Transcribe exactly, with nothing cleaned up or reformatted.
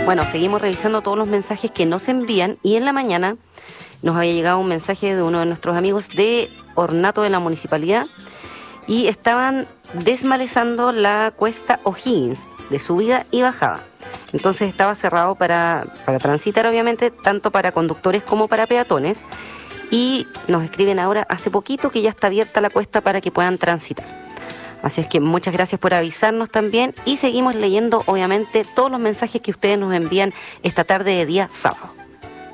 Bueno, seguimos revisando todos los mensajes que nos envían y en la mañana nos había llegado un mensaje de uno de nuestros amigos de Ornato de la Municipalidad y estaban desmalezando la cuesta O'Higgins de subida y bajada. Entonces estaba cerrado para, para transitar, obviamente, tanto para conductores como para peatones. Y nos escriben ahora, hace poquito, que ya está abierta la cuesta para que puedan transitar. Así es que muchas gracias por avisarnos también y seguimos leyendo, obviamente, todos los mensajes que ustedes nos envían esta tarde de día sábado.